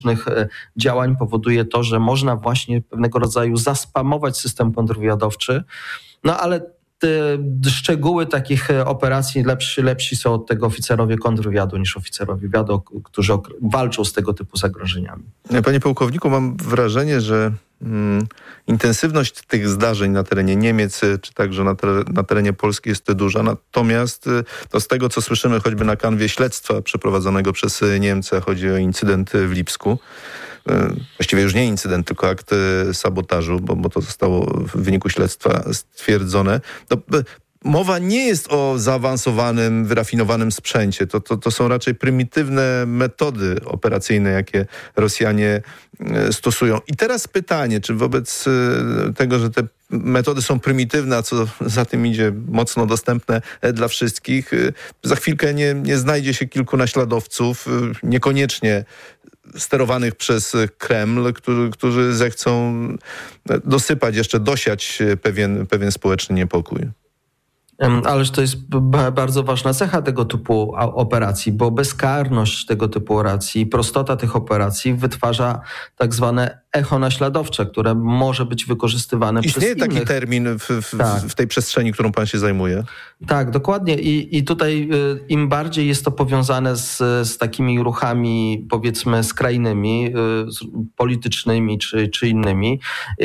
działań powoduje to, że można właśnie pewnego rodzaju zaspamować system kontrwywiadowczy, no ale te szczegóły takich operacji lepsi są od tego oficerowie kontrwywiadu niż oficerowie wywiadu, którzy walczą z tego typu zagrożeniami. Panie pułkowniku, mam wrażenie, że intensywność tych zdarzeń na terenie Niemiec, czy także na terenie Polski jest duża. Natomiast to z tego, co słyszymy choćby na kanwie śledztwa przeprowadzonego przez Niemcy, chodzi o incydent w Lipsku. Właściwie już nie incydent, tylko akt sabotażu, bo to zostało w wyniku śledztwa stwierdzone. Mowa nie jest o zaawansowanym, wyrafinowanym sprzęcie. To są raczej prymitywne metody operacyjne, jakie Rosjanie stosują. I teraz pytanie, czy wobec tego, że te metody są prymitywne, a co za tym idzie mocno dostępne dla wszystkich, za chwilkę nie znajdzie się kilku naśladowców, niekoniecznie sterowanych przez Kreml, którzy zechcą dosypać, jeszcze dosiać pewien społeczny niepokój. Ależ to jest bardzo ważna cecha tego typu operacji, bo bezkarność tego typu operacji, prostota tych operacji wytwarza tak zwane echo naśladowcze, które może być wykorzystywane przez innych. Istnieje taki termin w tej przestrzeni, którą pan się zajmuje? Tak, dokładnie. I tutaj im bardziej jest to powiązane z takimi ruchami, powiedzmy, skrajnymi, politycznymi czy innymi,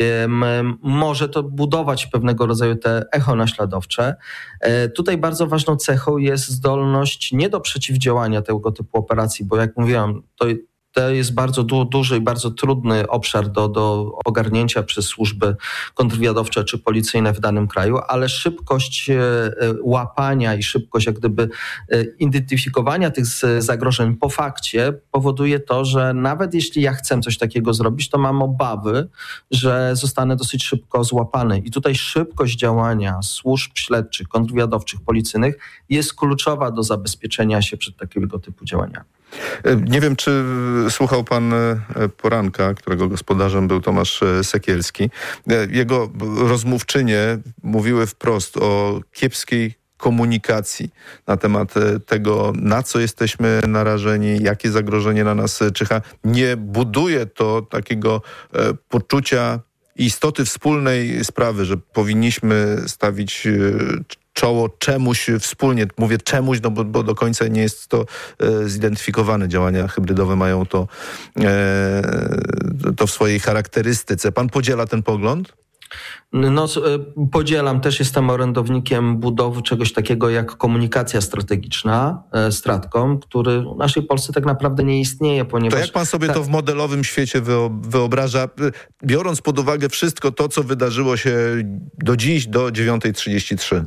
może to budować pewnego rodzaju te echo naśladowcze. Tutaj bardzo ważną cechą jest zdolność nie do przeciwdziałania tego typu operacji, bo jak mówiłam, to jest bardzo duży i bardzo trudny obszar do ogarnięcia przez służby kontrwywiadowcze czy policyjne w danym kraju, ale szybkość łapania i szybkość jak gdyby identyfikowania tych zagrożeń po fakcie powoduje to, że nawet jeśli ja chcę coś takiego zrobić, to mam obawy, że zostanę dosyć szybko złapany. I tutaj szybkość działania służb śledczych, kontrwywiadowczych, policyjnych jest kluczowa do zabezpieczenia się przed takiego typu działaniami. Nie wiem, czy słuchał pan poranka, którego gospodarzem był Tomasz Sekielski. Jego rozmówczynie mówiły wprost o kiepskiej komunikacji na temat tego, na co jesteśmy narażeni, jakie zagrożenie na nas czyha. Nie buduje to takiego poczucia istoty wspólnej sprawy, że powinniśmy stawić czoło czemuś wspólnie. Mówię czemuś, bo do końca nie jest to zidentyfikowane. Działania hybrydowe mają to w swojej charakterystyce. Pan podziela ten pogląd? No, podzielam, też jestem orędownikiem budowy czegoś takiego jak komunikacja strategiczna, Stratcom, który w naszej Polsce tak naprawdę nie istnieje, ponieważ... To jak pan sobie to w modelowym świecie wyobraża, biorąc pod uwagę wszystko to, co wydarzyło się do dziś, do 9:33?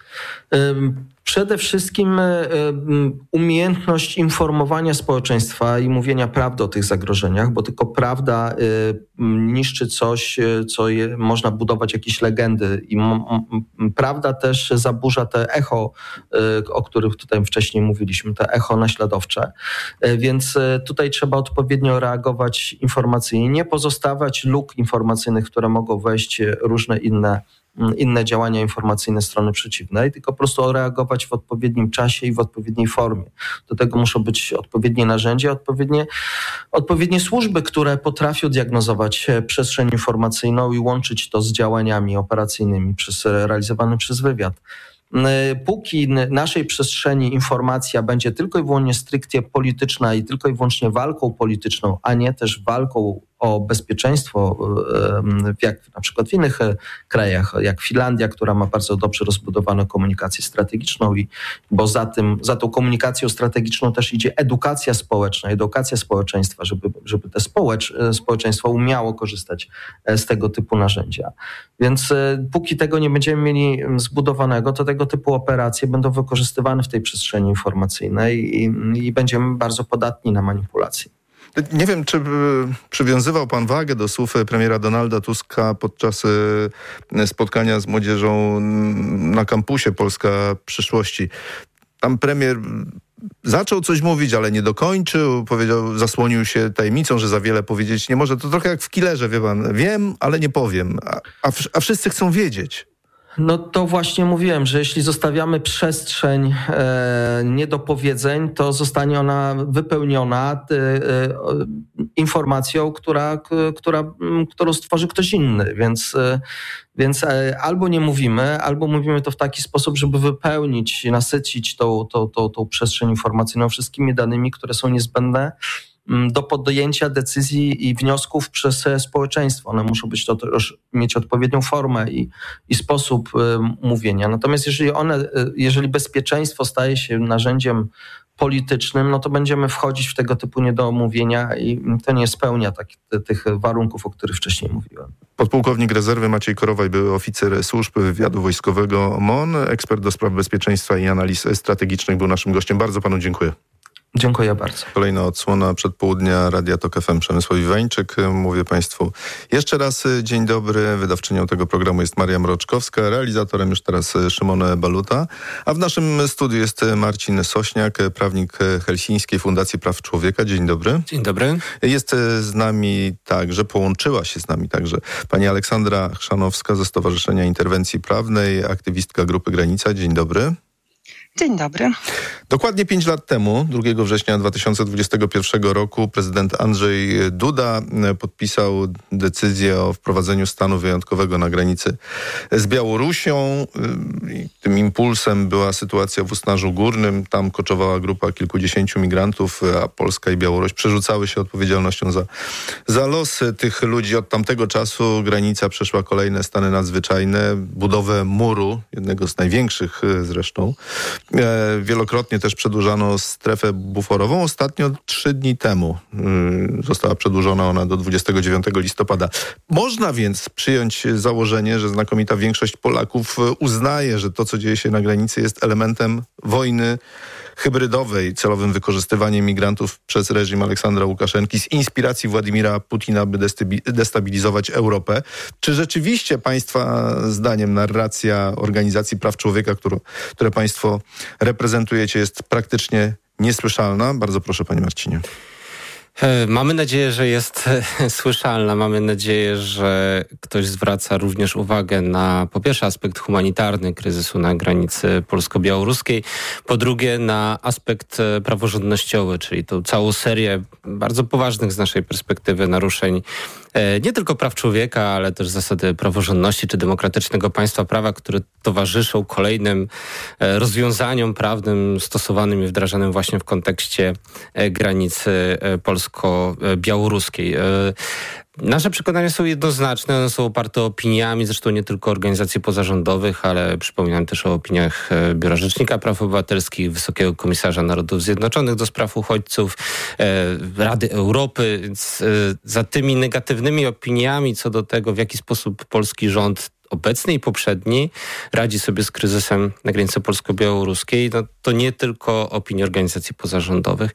Przede wszystkim umiejętność informowania społeczeństwa i mówienia prawdy o tych zagrożeniach, bo tylko prawda niszczy coś, co można budować jakieś legendy i prawda też zaburza te echo, o których tutaj wcześniej mówiliśmy, te echo naśladowcze. Więc tutaj trzeba odpowiednio reagować informacyjnie, nie pozostawiać luk informacyjnych, które mogą wejść różne inne działania informacyjne strony przeciwnej, tylko po prostu reagować w odpowiednim czasie i w odpowiedniej formie. Do tego muszą być odpowiednie narzędzia, odpowiednie służby, które potrafią diagnozować przestrzeń informacyjną i łączyć to z działaniami operacyjnymi realizowanymi przez wywiad. Póki naszej przestrzeni informacja będzie tylko i wyłącznie stricte polityczna i tylko i wyłącznie walką polityczną, a nie też walką o bezpieczeństwo, jak na przykład w innych krajach, jak Finlandia, która ma bardzo dobrze rozbudowaną komunikację strategiczną bo za tą komunikacją strategiczną też idzie edukacja społeczna, edukacja społeczeństwa, żeby te społeczeństwo umiało korzystać z tego typu narzędzia. Więc póki tego nie będziemy mieli zbudowanego, to tego typu operacje będą wykorzystywane w tej przestrzeni informacyjnej i będziemy bardzo podatni na manipulacje. Nie wiem, czy przywiązywał pan wagę do słów premiera Donalda Tuska podczas spotkania z młodzieżą na kampusie Polska Przyszłości. Tam premier zaczął coś mówić, ale nie dokończył. Powiedział, zasłonił się tajemnicą, że za wiele powiedzieć nie może. To trochę jak w Killerze, wie pan. Wiem, ale nie powiem. A wszyscy chcą wiedzieć. No to właśnie mówiłem, że jeśli zostawiamy przestrzeń niedopowiedzeń, to zostanie ona wypełniona informacją, którą stworzy ktoś inny. Więc albo nie mówimy, albo mówimy to w taki sposób, żeby wypełnić, nasycić tą przestrzeń informacyjną wszystkimi danymi, które są niezbędne do podjęcia decyzji i wniosków przez społeczeństwo. One muszą być mieć odpowiednią formę i sposób mówienia. Natomiast jeżeli bezpieczeństwo staje się narzędziem politycznym, no to będziemy wchodzić w tego typu niedomówienia i to nie spełnia tych warunków, o których wcześniej mówiłem. Podpułkownik rezerwy Maciej Korowaj, były oficer służb wywiadu wojskowego MON, ekspert do spraw bezpieczeństwa i analiz strategicznych, był naszym gościem. Bardzo panu dziękuję. Dziękuję bardzo. Kolejna odsłona przedpołudnia Radia Tok FM. Przemysław Iwańczyk. Mówię państwu jeszcze raz dzień dobry. Wydawczynią tego programu jest Maria Mroczkowska, realizatorem już teraz Szymon Baluta. A w naszym studiu jest Marcin Sośniak, prawnik Helsińskiej Fundacji Praw Człowieka. Dzień dobry. Dzień dobry. Jest z nami także, połączyła się z nami także pani Aleksandra Chrzanowska ze Stowarzyszenia Interwencji Prawnej, aktywistka Grupy Granica. Dzień dobry. Dzień dobry. Dokładnie 5 lat temu, 2 września 2021 roku, prezydent Andrzej Duda podpisał decyzję o wprowadzeniu stanu wyjątkowego na granicy z Białorusią. Tym impulsem była sytuacja w Usnarzu Górnym. Tam koczowała grupa kilkudziesięciu migrantów, a Polska i Białoruś przerzucały się odpowiedzialnością za los tych ludzi. Od tamtego czasu granica przeszła kolejne stany nadzwyczajne, budowę muru, jednego z największych zresztą. Wielokrotnie też przedłużano strefę buforową. Ostatnio 3 dni temu została przedłużona ona do 29 listopada. Można więc przyjąć założenie, że znakomita większość Polaków uznaje, że to, co dzieje się na granicy, jest elementem wojny hybrydowej, celowym wykorzystywaniem migrantów przez reżim Aleksandra Łukaszenki z inspiracji Władimira Putina, by destabilizować Europę. Czy rzeczywiście państwa zdaniem narracja Organizacji Praw Człowieka, które państwo reprezentujecie, jest praktycznie niesłyszalna? Bardzo proszę, panie Marcinie. Mamy nadzieję, że jest słyszalna. Mamy nadzieję, że ktoś zwraca również uwagę na, po pierwsze, aspekt humanitarny kryzysu na granicy polsko-białoruskiej, po drugie na aspekt praworządnościowy, czyli tą całą serię bardzo poważnych z naszej perspektywy naruszeń nie tylko praw człowieka, ale też zasady praworządności czy demokratycznego państwa prawa, które towarzyszą kolejnym rozwiązaniom prawnym stosowanym i wdrażanym właśnie w kontekście granicy polsko-białoruskiej. Nasze przekonania są jednoznaczne, one są oparte opiniami, zresztą nie tylko organizacji pozarządowych, ale przypominam też o opiniach Biura Rzecznika Praw Obywatelskich, Wysokiego Komisarza Narodów Zjednoczonych do spraw uchodźców, Rady Europy. Więc za tymi negatywnymi opiniami co do tego, w jaki sposób polski rząd obecny i poprzedni radzi sobie z kryzysem na granicy polsko-białoruskiej, no to nie tylko opinie organizacji pozarządowych.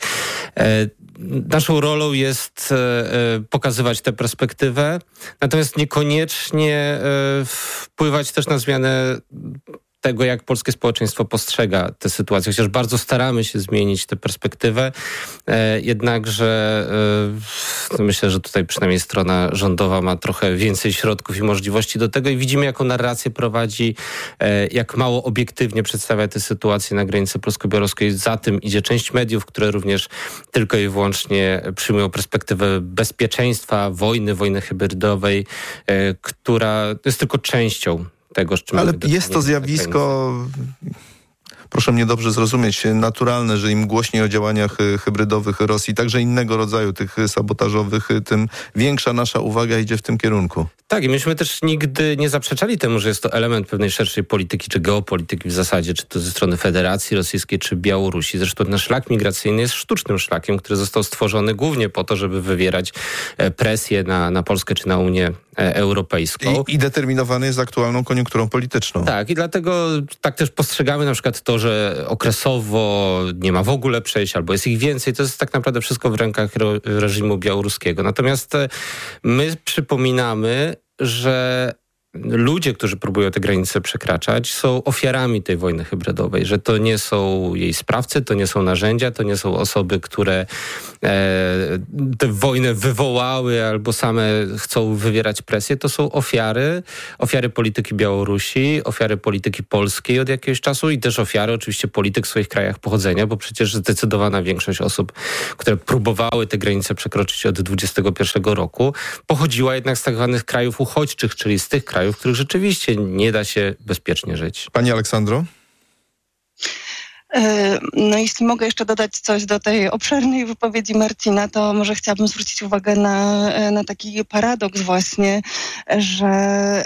Naszą rolą jest pokazywać tę perspektywę, natomiast niekoniecznie wpływać też na zmianę tego, jak polskie społeczeństwo postrzega tę sytuację. Chociaż bardzo staramy się zmienić tę perspektywę, jednakże myślę, że tutaj przynajmniej strona rządowa ma trochę więcej środków i możliwości do tego i widzimy, jaką narrację prowadzi, jak mało obiektywnie przedstawia tę sytuację na granicy polsko-białoruskiej. Za tym idzie część mediów, które również tylko i wyłącznie przyjmują perspektywę bezpieczeństwa, wojny hybrydowej, która jest tylko częścią tego, z czym... Ale jest to zjawisko, proszę mnie dobrze zrozumieć, naturalne, że im głośniej o działaniach hybrydowych Rosji, także innego rodzaju tych sabotażowych, tym większa nasza uwaga idzie w tym kierunku. Tak, i myśmy też nigdy nie zaprzeczali temu, że jest to element pewnej szerszej polityki, czy geopolityki w zasadzie, czy to ze strony Federacji Rosyjskiej, czy Białorusi. Zresztą ten szlak migracyjny jest sztucznym szlakiem, który został stworzony głównie po to, żeby wywierać presję na Polskę, czy na Unię Europejską. I determinowany jest aktualną koniunkturą polityczną. Tak, i dlatego tak też postrzegamy na przykład to, że okresowo nie ma w ogóle przejść, albo jest ich więcej. To jest tak naprawdę wszystko w rękach reżimu białoruskiego. Natomiast my przypominamy, że ludzie, którzy próbują te granice przekraczać, są ofiarami tej wojny hybrydowej, że to nie są jej sprawcy, to nie są narzędzia, to nie są osoby, które tę wojnę wywołały albo same chcą wywierać presję, to są ofiary polityki Białorusi, ofiary polityki polskiej od jakiegoś czasu i też ofiary oczywiście polityk w swoich krajach pochodzenia, bo przecież zdecydowana większość osób, które próbowały te granice przekroczyć od 2021 roku, pochodziła jednak z tak zwanych krajów uchodźczych, czyli z tych krajów, w których rzeczywiście nie da się bezpiecznie żyć. Pani Aleksandro? No jeśli mogę jeszcze dodać coś do tej obszernej wypowiedzi Marcina, to może chciałabym zwrócić uwagę na taki paradoks właśnie, że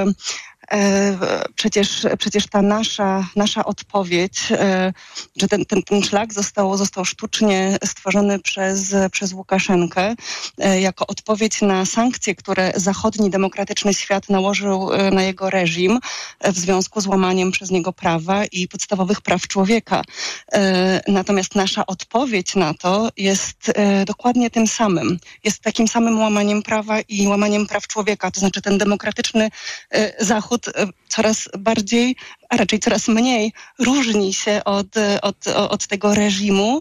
przecież ta nasza odpowiedź, że ten szlak został sztucznie stworzony przez Łukaszenkę jako odpowiedź na sankcje, które zachodni demokratyczny świat nałożył na jego reżim w związku z łamaniem przez niego prawa i podstawowych praw człowieka. Natomiast nasza odpowiedź na to jest dokładnie tym samym. Jest takim samym łamaniem prawa i łamaniem praw człowieka. To znaczy ten demokratyczny Zachód coraz bardziej, a raczej coraz mniej różni się od tego reżimu,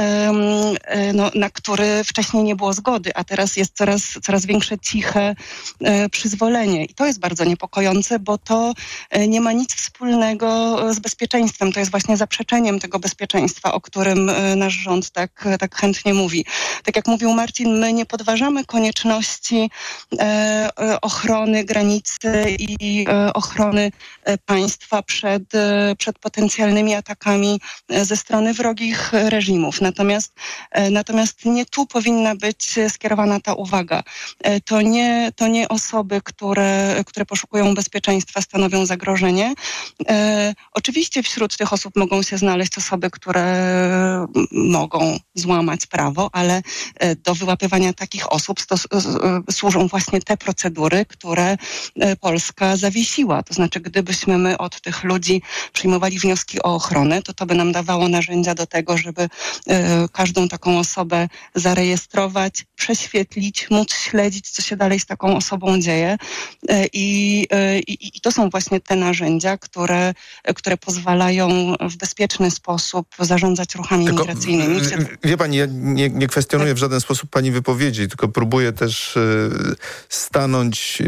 na który wcześniej nie było zgody, a teraz jest coraz większe ciche przyzwolenie. I to jest bardzo niepokojące, bo to nie ma nic wspólnego z bezpieczeństwem. To jest właśnie zaprzeczeniem tego bezpieczeństwa, o którym nasz rząd tak chętnie mówi. Tak jak mówił Marcin, my nie podważamy konieczności ochrony granicy i ochrony państwa przed potencjalnymi atakami ze strony wrogich reżimów. Natomiast nie tu powinna być skierowana ta uwaga. To nie osoby, które poszukują bezpieczeństwa, stanowią zagrożenie. Oczywiście wśród tych osób mogą się znaleźć osoby, które mogą złamać prawo, ale do wyłapywania takich osób służą właśnie te procedury, które Polska zawiesiła. To znaczy, gdybyśmy my od tych ludzi przyjmowali wnioski o ochronę, to by nam dawało narzędzia do tego, żeby każdą taką osobę zarejestrować, prześwietlić, móc śledzić, co się dalej z taką osobą dzieje. I to są właśnie te narzędzia, które pozwalają w bezpieczny sposób zarządzać ruchami migracyjnymi. Wie pani, ja nie kwestionuję w żaden sposób pani wypowiedzi, tylko próbuję też stanąć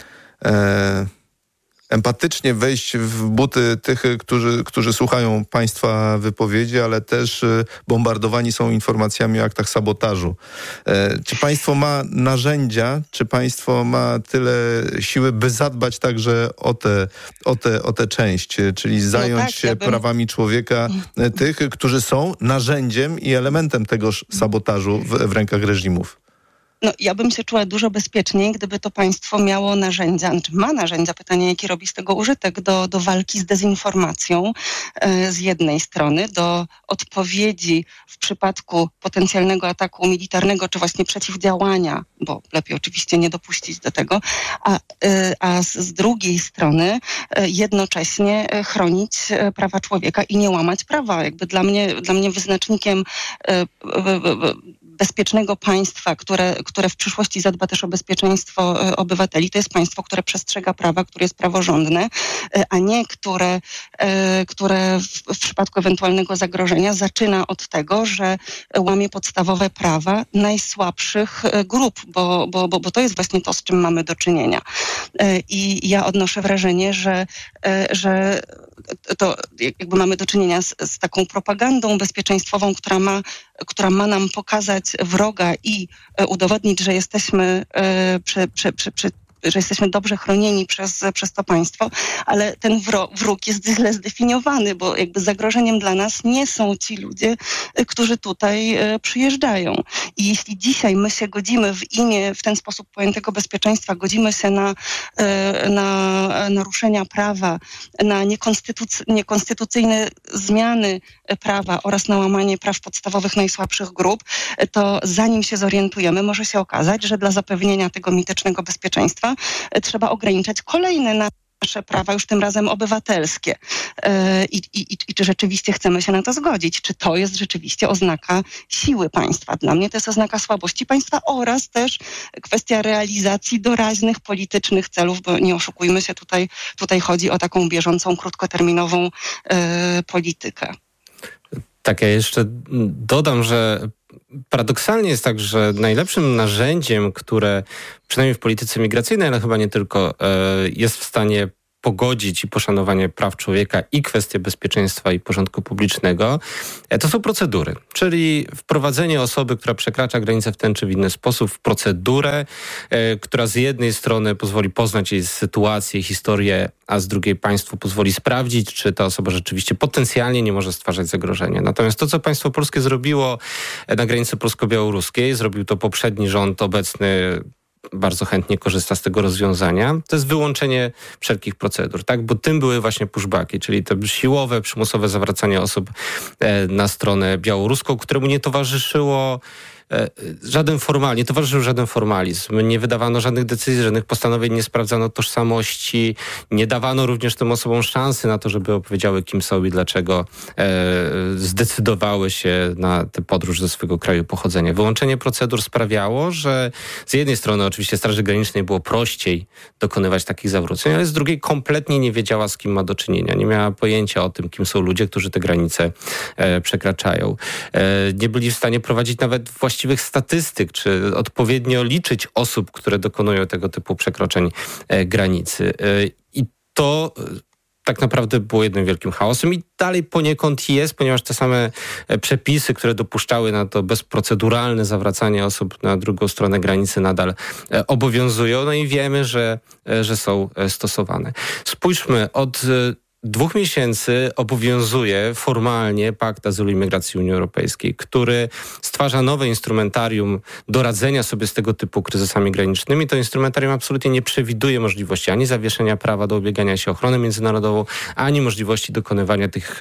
empatycznie wejść w buty tych, którzy słuchają państwa wypowiedzi, ale też bombardowani są informacjami o aktach sabotażu. Czy państwo ma narzędzia, czy państwo ma tyle siły, by zadbać także o tę część, czyli zająć się prawami człowieka tych, którzy są narzędziem i elementem tegoż sabotażu w rękach reżimów? Ja bym się czuła dużo bezpieczniej, gdyby to państwo miało narzędzia, ma narzędzia, pytanie, jaki robi z tego użytek, do walki z dezinformacją z jednej strony, do odpowiedzi w przypadku potencjalnego ataku militarnego, czy właśnie przeciwdziałania, bo lepiej oczywiście nie dopuścić do tego, a z drugiej strony jednocześnie chronić prawa człowieka i nie łamać prawa. Jakby dla mnie wyznacznikiem bezpiecznego państwa, które w przyszłości zadba też o bezpieczeństwo obywateli, to jest państwo, które przestrzega prawa, które jest praworządne, a nie które w przypadku ewentualnego zagrożenia zaczyna od tego, że łamie podstawowe prawa najsłabszych grup, bo to jest właśnie to, z czym mamy do czynienia. I ja odnoszę wrażenie, że to jakby mamy do czynienia z taką propagandą bezpieczeństwową, która ma nam pokazać wroga i udowodnić, że jesteśmy że jesteśmy dobrze chronieni przez to państwo, ale ten wróg jest źle zdefiniowany, bo jakby zagrożeniem dla nas nie są ci ludzie, którzy tutaj przyjeżdżają. I jeśli dzisiaj my się godzimy w imię w ten sposób pojętego bezpieczeństwa, godzimy się na naruszenia prawa, na niekonstytucyjne zmiany prawa oraz na łamanie praw podstawowych najsłabszych grup, to zanim się zorientujemy, może się okazać, że dla zapewnienia tego mitycznego bezpieczeństwa trzeba ograniczać kolejne nasze prawa już tym razem obywatelskie. I czy rzeczywiście chcemy się na to zgodzić? Czy to jest rzeczywiście oznaka siły państwa? Dla mnie to jest oznaka słabości państwa oraz też kwestia realizacji doraźnych politycznych celów, bo nie oszukujmy się, tutaj chodzi o taką bieżącą, krótkoterminową politykę. Tak, ja jeszcze dodam, że paradoksalnie jest tak, że najlepszym narzędziem, które przynajmniej w polityce migracyjnej, ale chyba nie tylko, jest w stanie pogodzić i poszanowanie praw człowieka i kwestie bezpieczeństwa i porządku publicznego, to są procedury. Czyli wprowadzenie osoby, która przekracza granicę w ten czy w inny sposób, w procedurę, która z jednej strony pozwoli poznać jej sytuację, historię, a z drugiej państwu pozwoli sprawdzić, czy ta osoba rzeczywiście potencjalnie nie może stwarzać zagrożenia. Natomiast to, co państwo polskie zrobiło na granicy polsko-białoruskiej, zrobił to poprzedni rząd, obecny bardzo chętnie korzysta z tego rozwiązania, to jest wyłączenie wszelkich procedur, tak? Bo tym były właśnie pushbacki, czyli to siłowe, przymusowe zawracanie osób na stronę białoruską, któremu nie towarzyszył żaden formalizm. Nie wydawano żadnych decyzji, żadnych postanowień, nie sprawdzano tożsamości, nie dawano również tym osobom szansy na to, żeby opowiedziały, kim są i dlaczego zdecydowały się na tę podróż ze swojego kraju pochodzenia. Wyłączenie procedur sprawiało, że z jednej strony oczywiście Straży Granicznej było prościej dokonywać takich zawróceń, ale z drugiej kompletnie nie wiedziała, z kim ma do czynienia. Nie miała pojęcia o tym, kim są ludzie, którzy te granice przekraczają. Nie byli w stanie prowadzić nawet właściwych statystyk, czy odpowiednio liczyć osób, które dokonują tego typu przekroczeń granicy. I to tak naprawdę było jednym wielkim chaosem i dalej poniekąd jest, ponieważ te same przepisy, które dopuszczały na to bezproceduralne zawracanie osób na drugą stronę granicy nadal obowiązują. No i wiemy, że są stosowane. Spójrzmy, od 2 miesięcy obowiązuje formalnie Pakt Azylu i Migracji Unii Europejskiej, który stwarza nowe instrumentarium do radzenia sobie z tego typu kryzysami granicznymi. To instrumentarium absolutnie nie przewiduje możliwości ani zawieszenia prawa do ubiegania się o ochronę międzynarodową, ani możliwości dokonywania tych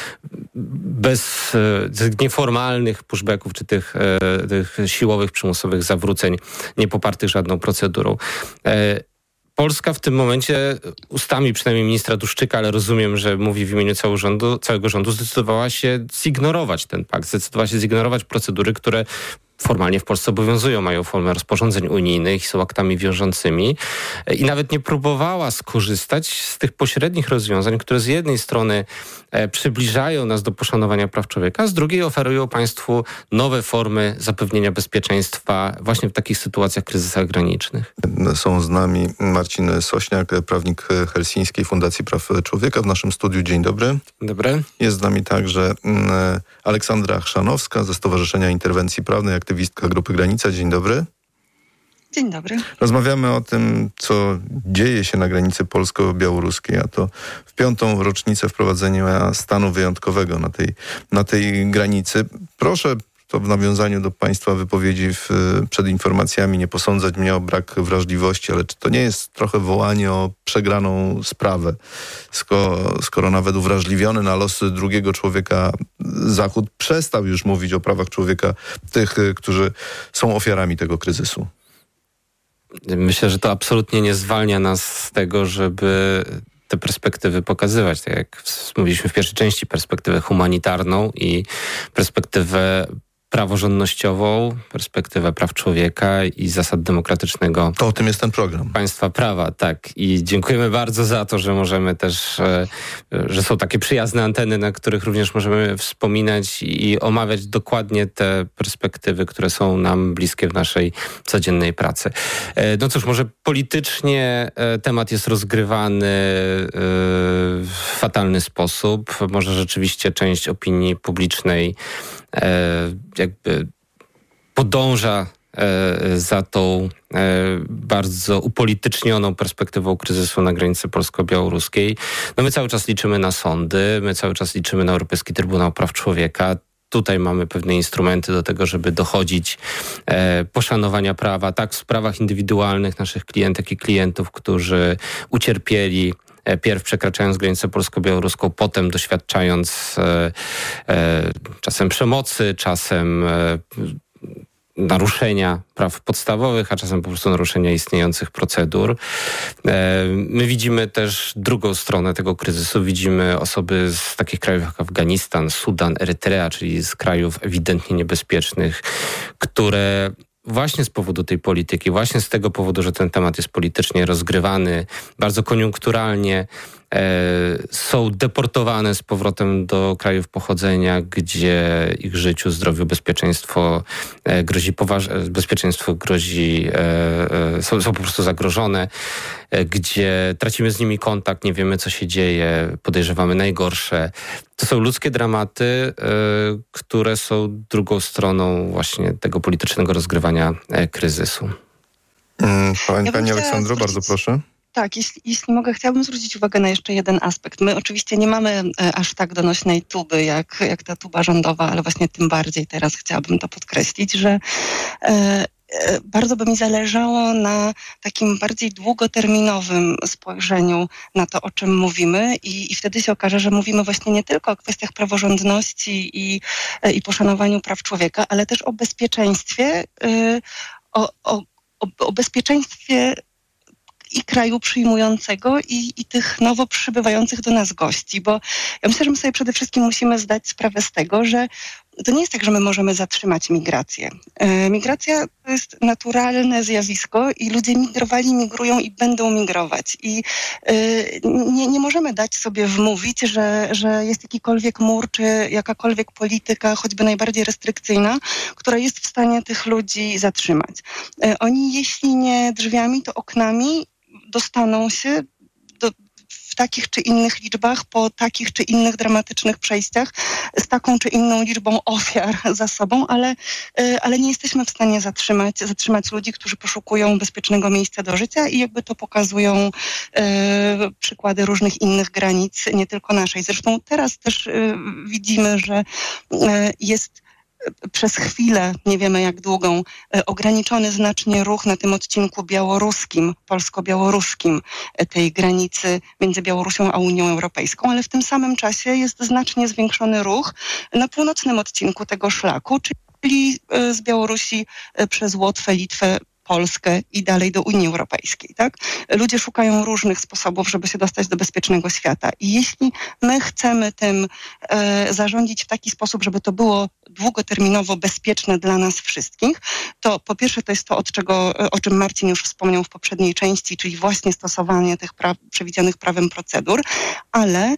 nieformalnych pushbacków, czy tych siłowych, przymusowych zawróceń niepopartych żadną procedurą. Polska w tym momencie, ustami przynajmniej ministra Duszczyka, ale rozumiem, że mówi w imieniu całego rządu, zdecydowała się zignorować ten pakt, zdecydowała się zignorować procedury, które formalnie w Polsce obowiązują, mają formę rozporządzeń unijnych i są aktami wiążącymi i nawet nie próbowała skorzystać z tych pośrednich rozwiązań, które z jednej strony przybliżają nas do poszanowania praw człowieka, a z drugiej oferują państwu nowe formy zapewnienia bezpieczeństwa właśnie w takich sytuacjach, kryzysach granicznych. Są z nami Marcin Sośniak, prawnik Helsińskiej Fundacji Praw Człowieka w naszym studiu. Dzień dobry. Dzień dobry. Jest z nami także Aleksandra Chrzanowska ze Stowarzyszenia Interwencji Prawnej, aktywistka Grupy Granica. Dzień dobry. Dzień dobry. Rozmawiamy o tym, co dzieje się na granicy polsko-białoruskiej, a to w 5. rocznicę wprowadzenia stanu wyjątkowego na tej granicy. Proszę, to w nawiązaniu do państwa wypowiedzi przed informacjami, nie posądzać mnie o brak wrażliwości, ale czy to nie jest trochę wołanie o przegraną sprawę, skoro nawet uwrażliwiony na losy drugiego człowieka Zachód przestał już mówić o prawach człowieka tych, którzy są ofiarami tego kryzysu? Myślę, że to absolutnie nie zwalnia nas z tego, żeby te perspektywy pokazywać. Tak jak mówiliśmy w pierwszej części, perspektywę humanitarną i perspektywę praworządnościową, perspektywę praw człowieka i zasad demokratycznego. To o tym jest ten program. Państwa prawa, tak. I dziękujemy bardzo za to, że możemy też, że są takie przyjazne anteny, na których również możemy wspominać i omawiać dokładnie te perspektywy, które są nam bliskie w naszej codziennej pracy. No cóż, może politycznie temat jest rozgrywany w fatalny sposób. Może rzeczywiście część opinii publicznej jakby podąża za tą bardzo upolitycznioną perspektywą kryzysu na granicy polsko-białoruskiej. No my cały czas liczymy na sądy, my cały czas liczymy na Europejski Trybunał Praw Człowieka. Tutaj mamy pewne instrumenty do tego, żeby dochodzić poszanowania prawa, tak w sprawach indywidualnych naszych klientek i klientów, którzy ucierpieli pierw przekraczając granicę polsko-białoruską, potem doświadczając czasem przemocy, czasem naruszenia praw podstawowych, a czasem po prostu naruszenia istniejących procedur. My widzimy też drugą stronę tego kryzysu. Widzimy osoby z takich krajów jak Afganistan, Sudan, Erytrea, czyli z krajów ewidentnie niebezpiecznych, które właśnie z powodu tej polityki, właśnie z tego powodu, że ten temat jest politycznie rozgrywany, bardzo koniunkturalnie, są deportowane z powrotem do krajów pochodzenia, gdzie ich życiu, zdrowiu, bezpieczeństwo grozi, są po prostu zagrożone, gdzie tracimy z nimi kontakt, nie wiemy, co się dzieje, podejrzewamy najgorsze. To są ludzkie dramaty, które są drugą stroną właśnie tego politycznego rozgrywania kryzysu. Pani Aleksandro, bardzo proszę. Tak, jeśli mogę, chciałabym zwrócić uwagę na jeszcze jeden aspekt. My oczywiście nie mamy aż tak donośnej tuby, jak ta tuba rządowa, ale właśnie tym bardziej teraz chciałabym to podkreślić, że bardzo by mi zależało na takim bardziej długoterminowym spojrzeniu na to, o czym mówimy i wtedy się okaże, że mówimy właśnie nie tylko o kwestiach praworządności i poszanowaniu praw człowieka, ale też o bezpieczeństwie, o bezpieczeństwie i kraju przyjmującego i tych nowo przybywających do nas gości, bo ja myślę, że my sobie przede wszystkim musimy zdać sprawę z tego, że to nie jest tak, że my możemy zatrzymać migrację. Migracja to jest naturalne zjawisko i ludzie migrują i będą migrować. I nie możemy dać sobie wmówić, że jest jakikolwiek mur, czy jakakolwiek polityka, choćby najbardziej restrykcyjna, która jest w stanie tych ludzi zatrzymać. Oni, jeśli nie drzwiami, to oknami dostaną się w takich czy innych liczbach, po takich czy innych dramatycznych przejściach, z taką czy inną liczbą ofiar za sobą, ale nie jesteśmy w stanie zatrzymać ludzi, którzy poszukują bezpiecznego miejsca do życia i jakby to pokazują przykłady różnych innych granic, nie tylko naszej. Zresztą teraz też widzimy, że jest przez chwilę, nie wiemy jak długą, ograniczony znacznie ruch na tym odcinku białoruskim, polsko-białoruskim tej granicy między Białorusią a Unią Europejską, ale w tym samym czasie jest znacznie zwiększony ruch na północnym odcinku tego szlaku, czyli z Białorusi przez Łotwę, Litwę, Polskę i dalej do Unii Europejskiej, tak? Ludzie szukają różnych sposobów, żeby się dostać do bezpiecznego świata. I jeśli my chcemy tym zarządzić w taki sposób, żeby to było długoterminowo bezpieczne dla nas wszystkich, to po pierwsze to jest to, o czym Marcin już wspomniał w poprzedniej części, czyli właśnie stosowanie tych przewidzianych prawem procedur, ale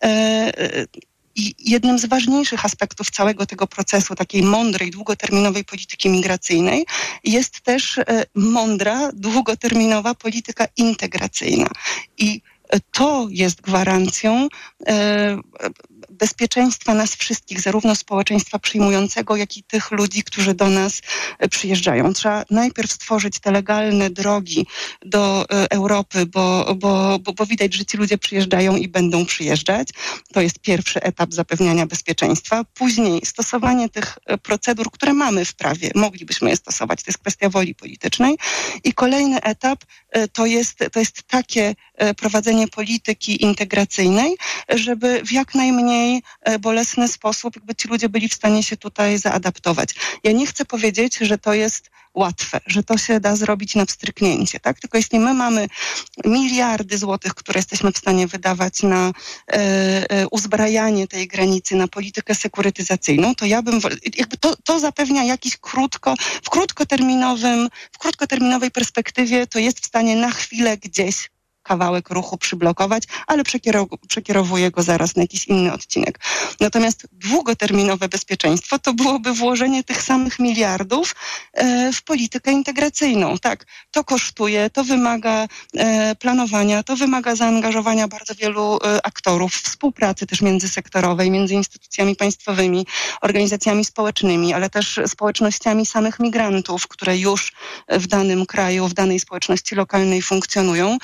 i jednym z ważniejszych aspektów całego tego procesu, takiej mądrej, długoterminowej polityki migracyjnej jest też mądra, długoterminowa polityka integracyjna. I to jest gwarancją bezpieczeństwa nas wszystkich, zarówno społeczeństwa przyjmującego, jak i tych ludzi, którzy do nas przyjeżdżają. Trzeba najpierw stworzyć te legalne drogi do Europy, bo widać, że ci ludzie przyjeżdżają i będą przyjeżdżać. To jest pierwszy etap zapewniania bezpieczeństwa. Później stosowanie tych procedur, które mamy w prawie, moglibyśmy je stosować. To jest kwestia woli politycznej. I kolejny etap to jest takie prowadzenie polityki integracyjnej, żeby w jak najmniej bolesny sposób jakby ci ludzie byli w stanie się tutaj zaadaptować. Ja nie chcę powiedzieć, że to jest łatwe, że to się da zrobić na wstryknięcie, tak? Tylko jeśli my mamy miliardy złotych, które jesteśmy w stanie wydawać na uzbrajanie tej granicy, na politykę sekurytyzacyjną, to ja bym jakby to zapewnia jakiś w krótkoterminowej perspektywie to jest w stanie na chwilę gdzieś kawałek ruchu przyblokować, ale przekierowuje go zaraz na jakiś inny odcinek. Natomiast długoterminowe bezpieczeństwo to byłoby włożenie tych samych miliardów w politykę integracyjną. Tak, to kosztuje, to wymaga planowania, to wymaga zaangażowania bardzo wielu aktorów, współpracy też międzysektorowej, między instytucjami państwowymi, organizacjami społecznymi, ale też społecznościami samych migrantów, które już w danym kraju, w danej społeczności lokalnej funkcjonują.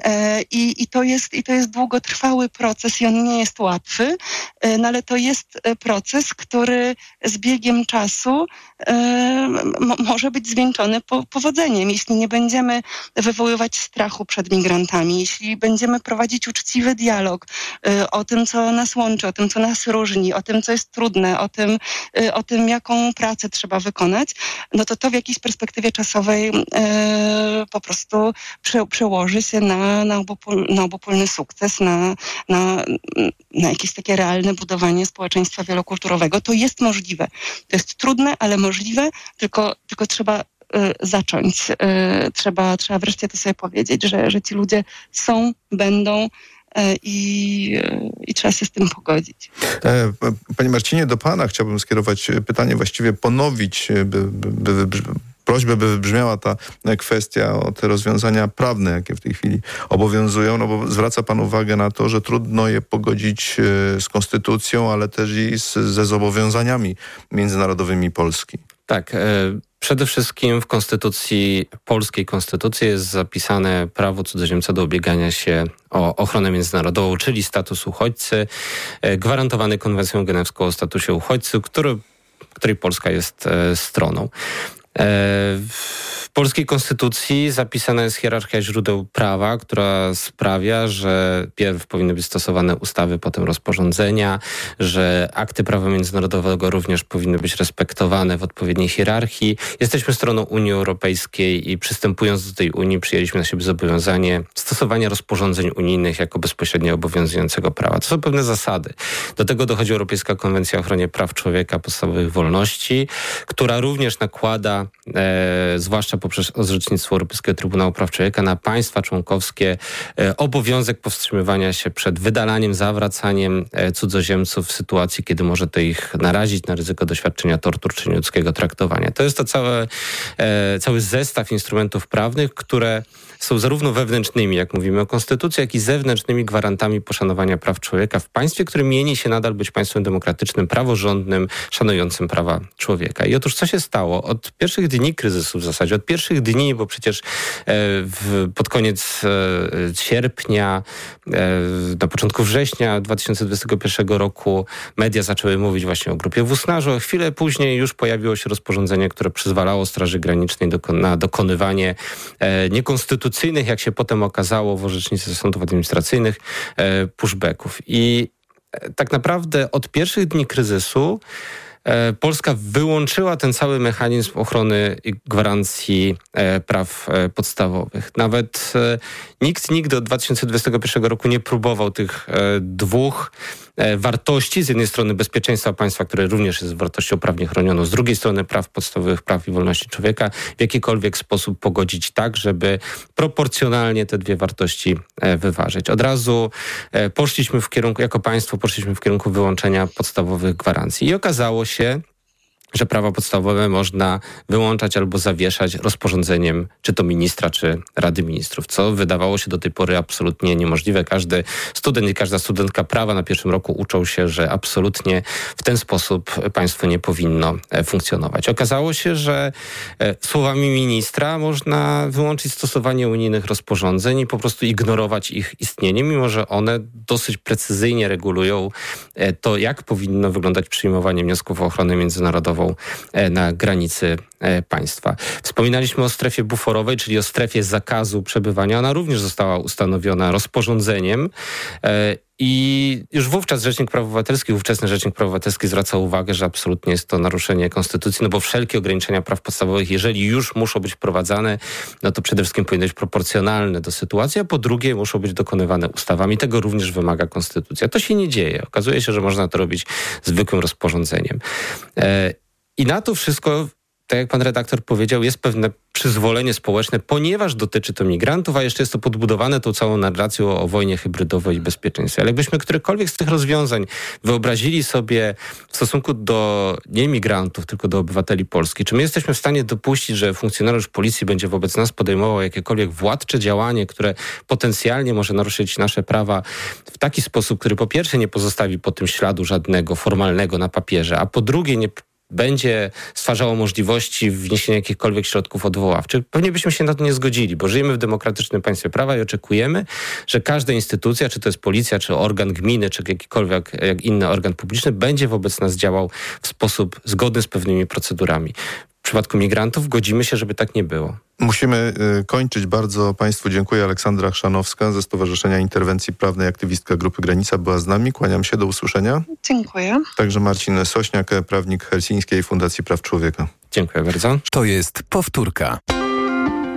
I to jest długotrwały proces i on nie jest łatwy, no ale to jest proces, który z biegiem czasu może być zwieńczony powodzeniem. Jeśli nie będziemy wywoływać strachu przed migrantami, jeśli będziemy prowadzić uczciwy dialog o tym, co nas łączy, o tym, co nas różni, o tym, co jest trudne, o tym, jaką pracę trzeba wykonać, no to w jakiejś perspektywie czasowej po prostu przełoży się na obopólny sukces, na jakieś takie realne budowanie społeczeństwa wielokulturowego. To jest możliwe. To jest trudne, ale możliwe, tylko trzeba zacząć. Trzeba wreszcie to sobie powiedzieć, że ci ludzie są, będą i trzeba się z tym pogodzić. Panie Marcinie, do pana chciałbym skierować pytanie, właściwie ponowić, prośbę, by wybrzmiała ta kwestia o te rozwiązania prawne, jakie w tej chwili obowiązują, no bo zwraca pan uwagę na to, że trudno je pogodzić z konstytucją, ale też i ze zobowiązaniami międzynarodowymi Polski. Tak, przede wszystkim w polskiej konstytucji jest zapisane prawo cudzoziemca do ubiegania się o ochronę międzynarodową, czyli status uchodźcy, gwarantowany konwencją genewską o statusie uchodźcy, której Polska jest stroną. W polskiej konstytucji zapisana jest hierarchia źródeł prawa, która sprawia, że pierw powinny być stosowane ustawy, potem rozporządzenia, że akty prawa międzynarodowego również powinny być respektowane w odpowiedniej hierarchii. Jesteśmy stroną Unii Europejskiej i przystępując do tej Unii przyjęliśmy na siebie zobowiązanie stosowania rozporządzeń unijnych jako bezpośrednio obowiązującego prawa. To są pewne zasady. Do tego dochodzi Europejska Konwencja o ochronie praw człowieka, podstawowych wolności, która również nakłada, zwłaszcza poprzez orzecznictwo Europejskiego Trybunału Praw Człowieka, na państwa członkowskie obowiązek powstrzymywania się przed wydalaniem, zawracaniem cudzoziemców w sytuacji, kiedy może to ich narazić na ryzyko doświadczenia tortur czy nieludzkiego traktowania. To jest to cały zestaw instrumentów prawnych, które są zarówno wewnętrznymi, jak mówimy o konstytucji, jak i zewnętrznymi gwarantami poszanowania praw człowieka w państwie, które mieni się nadal być państwem demokratycznym, praworządnym, szanującym prawa człowieka. I otóż co się stało? Od pierwszych dni kryzysu w zasadzie, od pierwszych dni, bo przecież pod koniec sierpnia, na początku września 2021 roku media zaczęły mówić właśnie o grupie włósnarzy. A chwilę później już pojawiło się rozporządzenie, które przyzwalało Straży Granicznej na dokonywanie niekonstytucyjnych, jak się potem okazało w orzecznictwie sądów administracyjnych, pushbacków. I tak naprawdę od pierwszych dni kryzysu Polska wyłączyła ten cały mechanizm ochrony i gwarancji praw podstawowych. Nawet nikt nigdy od 2021 roku nie próbował tych dwóch wartości, z jednej strony bezpieczeństwa państwa, które również jest wartością prawnie chronioną, z drugiej strony praw podstawowych, praw i wolności człowieka, w jakikolwiek sposób pogodzić tak, żeby proporcjonalnie te dwie wartości wyważyć. Od razu jako państwo poszliśmy w kierunku wyłączenia podstawowych gwarancji i okazało się, że prawa podstawowe można wyłączać albo zawieszać rozporządzeniem czy to ministra, czy Rady Ministrów, co wydawało się do tej pory absolutnie niemożliwe. Każdy student i każda studentka prawa na pierwszym roku uczą się, że absolutnie w ten sposób państwo nie powinno funkcjonować. Okazało się, że słowami ministra można wyłączyć stosowanie unijnych rozporządzeń i po prostu ignorować ich istnienie, mimo że one dosyć precyzyjnie regulują to, jak powinno wyglądać przyjmowanie wniosków o ochronę międzynarodową na granicy państwa. Wspominaliśmy o strefie buforowej, czyli o strefie zakazu przebywania. Ona również została ustanowiona rozporządzeniem i już wówczas ówczesny Rzecznik Praw Obywatelskich zwracał uwagę, że absolutnie jest to naruszenie konstytucji, no bo wszelkie ograniczenia praw podstawowych, jeżeli już muszą być wprowadzane, no to przede wszystkim powinny być proporcjonalne do sytuacji, a po drugie muszą być dokonywane ustawami. Tego również wymaga konstytucja. To się nie dzieje. Okazuje się, że można to robić zwykłym rozporządzeniem. I na to wszystko, tak jak pan redaktor powiedział, jest pewne przyzwolenie społeczne, ponieważ dotyczy to migrantów, a jeszcze jest to podbudowane tą całą narracją o wojnie hybrydowej i bezpieczeństwie. Ale jakbyśmy którekolwiek z tych rozwiązań wyobrazili sobie w stosunku do nie migrantów, tylko do obywateli Polski, czy my jesteśmy w stanie dopuścić, że funkcjonariusz policji będzie wobec nas podejmował jakiekolwiek władcze działanie, które potencjalnie może naruszyć nasze prawa w taki sposób, który po pierwsze nie pozostawi po tym śladu żadnego formalnego na papierze, a po drugie nie będzie stwarzało możliwości wniesienia jakichkolwiek środków odwoławczych, pewnie byśmy się na to nie zgodzili, bo żyjemy w demokratycznym państwie prawa i oczekujemy, że każda instytucja, czy to jest policja, czy organ gminy, czy jakikolwiek jak inny organ publiczny, będzie wobec nas działał w sposób zgodny z pewnymi procedurami. W przypadku migrantów godzimy się, żeby tak nie było. Musimy kończyć. Bardzo Państwu dziękuję. Aleksandra Chrzanowska ze Stowarzyszenia Interwencji Prawnej, aktywistka Grupy Granica była z nami. Kłaniam się, do usłyszenia. Dziękuję. Także Marcin Sośniak, prawnik Helsińskiej Fundacji Praw Człowieka. Dziękuję bardzo. To jest powtórka.